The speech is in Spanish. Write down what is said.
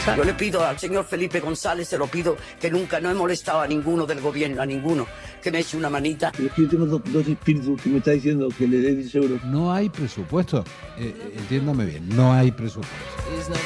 cosa. Yo le pido al señor Felipe González, se lo pido, que nunca no he molestado a ninguno del gobierno, a ninguno, que me eche una manita. Pero es que yo tengo dos espíritus que me está diciendo que le dé 10 euros. No hay presupuesto. Entiéndame bien, no hay presupuesto.